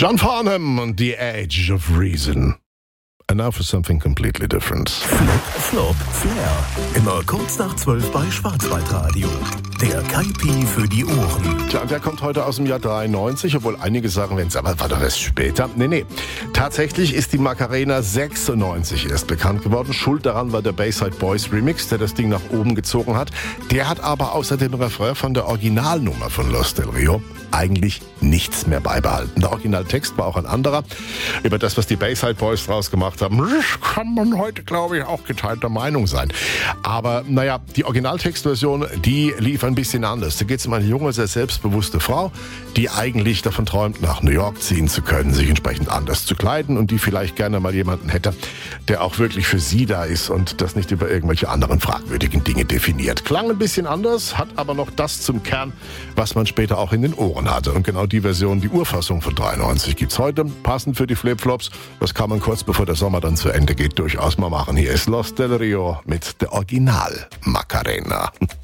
John Farnham und The Age of Reason. And now for something completely different. Flop, Flair. Immer kurz nach 12 bei Schwarzwaldradio. Der Kaipi für die Ohren. Tja, der kommt heute aus dem Jahr 93, obwohl einige sagen, aber war doch erst später. Nee. Tatsächlich ist die Macarena 96 erst bekannt geworden. Schuld daran war der Bayside Boys Remix, der das Ding nach oben gezogen hat. Der hat aber außer dem Refrain von der Originalnummer von Los Del Rio eigentlich nichts mehr beibehalten. Der Originaltext war auch ein anderer. Über das, was die Bayside Boys draus gemacht haben, kann man heute, glaube ich, auch geteilter Meinung sein. Aber naja, die Originaltextversion, die lief ein bisschen anders. Da geht es um eine junge, sehr selbstbewusste Frau, die eigentlich davon träumt, nach New York ziehen zu können, sich entsprechend anders zu kleiden und die vielleicht gerne mal jemanden hätte, der auch wirklich für sie da ist und das nicht über irgendwelche anderen fragwürdigen Dinge definiert. Klang ein bisschen anders, hat aber noch das zum Kern, was man später auch in den Ohren hatte. Und genau die Version, die Urfassung von 93 gibt's heute, passend für die Flipflops. Das kann man kurz bevor der Sommer dann zu Ende geht durchaus mal machen. Hier ist Los Del Rio mit der Original Macarena.